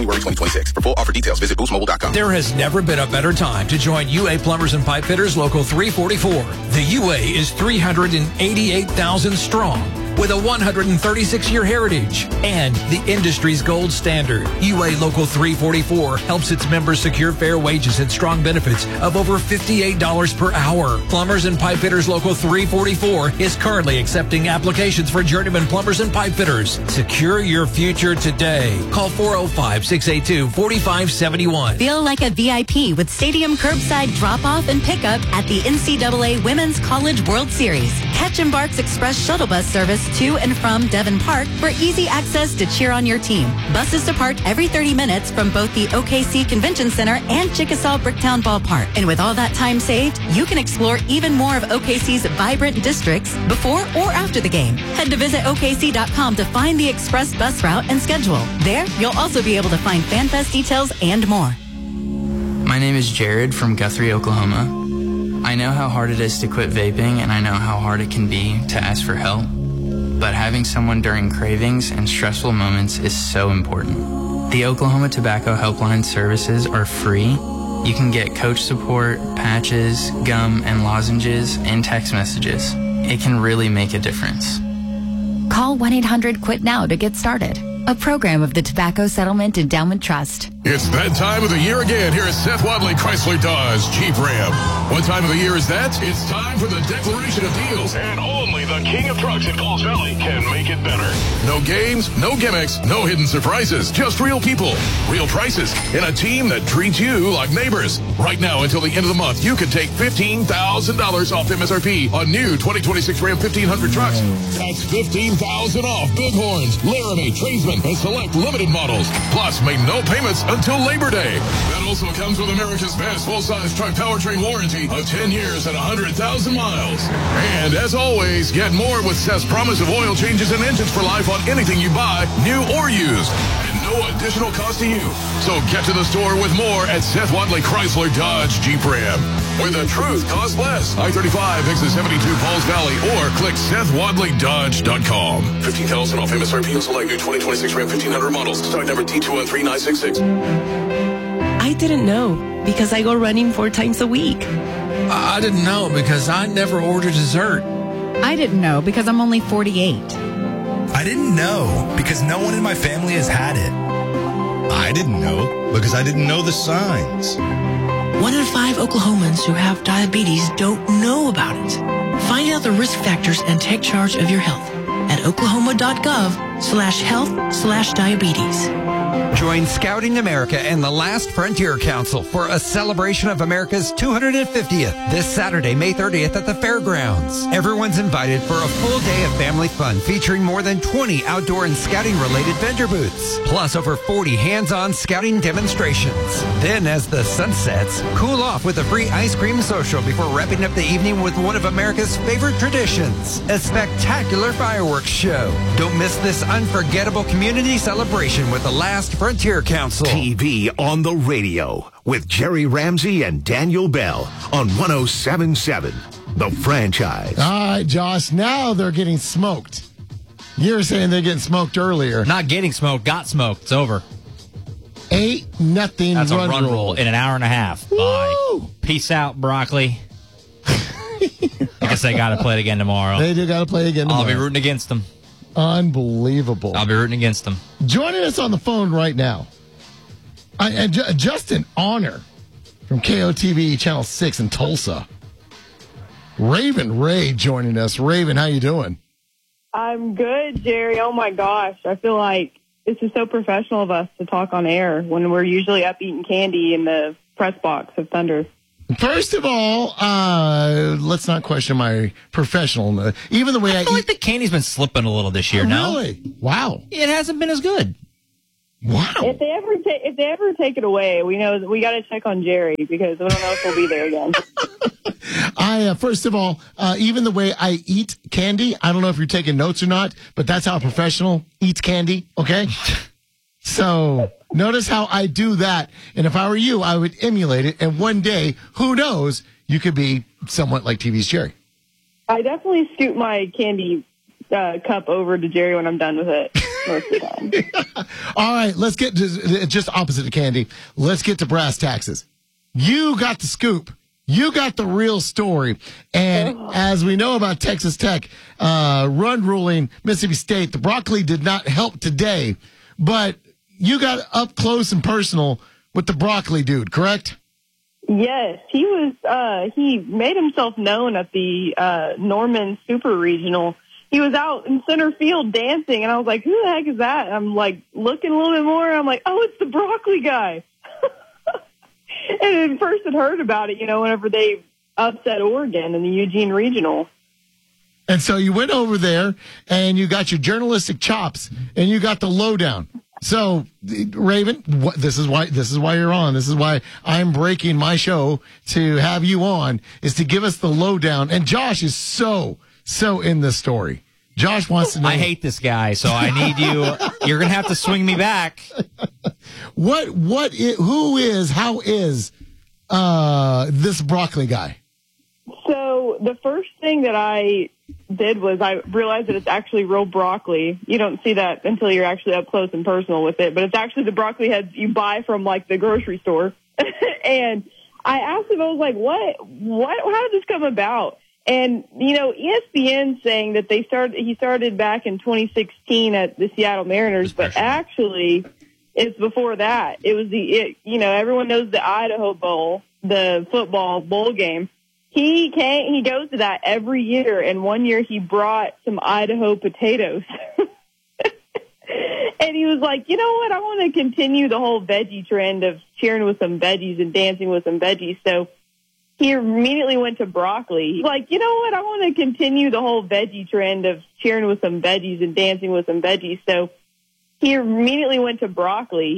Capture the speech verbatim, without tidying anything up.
January twenty twenty-six. For full offer details, visit boost mobile dot com. There has never been a better time to join U A Plumbers and Pipe Fitters Local three forty-four. The U A is three hundred eighty-eight thousand strong with a one hundred thirty-six year heritage and the industry's gold standard. U A Local three forty-four helps its members secure fair wages and strong benefits of over fifty-eight dollars per hour. Plumbers and Pipe Fitters Local three forty-four is currently accepting applications for journeyman plumbers and pipe fitters. Secure your future today. Call four oh five, six eight two, four five seven one. Feel like a V I P with stadium curbside drop-off and pickup at the N C double A Women's College World Series. Catch Embark's Express shuttle bus service to and from Devon Park for easy access to cheer on your team. Buses depart every thirty minutes from both the O K C Convention Center and Chickasaw Bricktown Ballpark. And with all that time saved, you can explore even more of O K C's vibrant districts before or after the game. Head to visit O K C dot com to find the Express bus route and schedule. There, you'll also be able to find FanFest details and more. My name is Jared from Guthrie, Oklahoma. I know how hard it is to quit vaping, and I know how hard it can be to ask for help. But having someone during cravings and stressful moments is so important. The Oklahoma Tobacco Helpline services are free. You can get coach support, patches, gum, and lozenges, and text messages. It can really make a difference. Call one eight hundred quit now to get started. A program of the Tobacco Settlement Endowment Trust. It's that time of the year again here at Seth Wadley Chrysler Dodge Jeep Ram. What time of the year is that? It's time for the declaration of deals. And only the king of trucks in Falls Valley can make it better. No games, no gimmicks, no hidden surprises. Just real people, real prices, and a team that treats you like neighbors. Right now until the end of the month, you can take fifteen thousand dollars off M S R P on new twenty twenty-six Ram fifteen hundred trucks. That's fifteen thousand dollars off Bighorns, Laramie, Tradesman, and select limited models. Plus, make no payments until Labor Day. That also comes with America's best full-size truck powertrain warranty of ten years and one hundred thousand miles. And as always, get more with Seth's promise of oil changes and engines for life on anything you buy, new or used. And no additional cost to you. So get to the store with more at Seth Wadley Chrysler Dodge Jeep Ram, where the truth costs less. I thirty-five, exit seventy-two, Falls Valley, or click Seth Wadley Dodge dot com. fifteen thousand dollars off M S R P on select new twenty twenty-six Ram fifteen hundred models. Stock number T two one three nine six six. I didn't know because I go running four times a week. I didn't know because I never ordered dessert. I didn't know because I'm only forty-eight. I didn't know because no one in my family has had it. I didn't know because I didn't know the signs. One in five Oklahomans who have diabetes don't know about it. Find out the risk factors and take charge of your health at oklahoma dot gov slash health slash diabetes. Join Scouting America and the Last Frontier Council for a celebration of America's two hundred fiftieth this Saturday, May thirtieth at the fairgrounds. Everyone's invited for a full day of family fun featuring more than twenty outdoor and scouting-related vendor booths, plus over forty hands-on scouting demonstrations. Then, as the sun sets, cool off with a free ice cream social before wrapping up the evening with one of America's favorite traditions, a spectacular fireworks show. Don't miss this unforgettable community celebration with the Last Frontier Council. T V on the radio with Jerry Ramsey and Daniel Bell on one oh seven point seven, The Franchise. All right, Josh, now they're getting smoked. You were saying they're getting smoked earlier. Not getting smoked, got smoked. It's over. Eight nothing That's run a run rule. rule in an hour and a half. Woo! Bye. Peace out, broccoli. I guess they got to play it again tomorrow. They do got to play again tomorrow. I'll be rooting against them. Unbelievable. I'll be rooting against them. Joining us on the phone right now, I, uh, J- Justin Honor from K O T V Channel six in Tulsa. Raven Ray joining us. Raven, how you doing? I'm good, Jerry. Oh, my gosh. I feel like this is so professional of us to talk on air when we're usually up eating candy in the press box of Thunder. First of all, uh, let's not question my professional. Even the way I, I feel eat. like the candy's been slipping a little this year. Oh, now. really? Wow. It hasn't been as good. Wow. If they ever ta- if they ever take it away, we know that we got to check on Jerry because we don't know if he'll be there again. I uh, first of all, uh, even the way I eat candy, I don't know if you're taking notes or not, but that's how a professional eats candy. Okay. So notice how I do that. And if I were you, I would emulate it. And one day, who knows, you could be somewhat like T V's Jerry. I definitely scoot my candy uh, cup over to Jerry when I'm done with it. most of the time. All right, let's get to just opposite of Candy. Let's get to brass taxes. You got the scoop. You got the real story. And as we know about Texas Tech uh, run ruling Mississippi State, the broccoli did not help today. But you got up close and personal with the broccoli dude, correct? Yes, he was. Uh, he made himself known at the uh, Norman Super Regional. He was out in center field dancing, and I was like, "Who the heck is that?" And I'm like looking a little bit more, and I'm like, "Oh, it's the broccoli guy." And at first, I'd heard about it, you know, whenever they upset Oregon in the Eugene Regional. And so you went over there, and you got your journalistic chops, and you got the lowdown. So, Raven, what, this is why this is why you're on. This is why I'm breaking my show to have you on, is to give us the lowdown. And Josh is so so in this story. Josh wants to know. I hate this guy, so I need you. You're gonna have to swing me back. What what is, who is how is uh, this broccoli guy? So the first thing that I did was I realized that it's actually real broccoli. You don't see that until you're actually up close and personal with it, but it's actually the broccoli heads you buy from like the grocery store. And I asked him, I was like, what, what, how did this come about? And, you know, E S P N saying that they started, he started back in twenty sixteen at the Seattle Mariners, but actually it's before that. It was the, it, you know, everyone knows the Idaho Bowl, the football bowl game. He came, he goes to that every year, and one year he brought some Idaho potatoes. And he was like, you know what, I want to continue the whole veggie trend of cheering with some veggies and dancing with some veggies. So he immediately went to broccoli. He's like, you know what, I want to continue the whole veggie trend of cheering with some veggies and dancing with some veggies. So he immediately went to broccoli.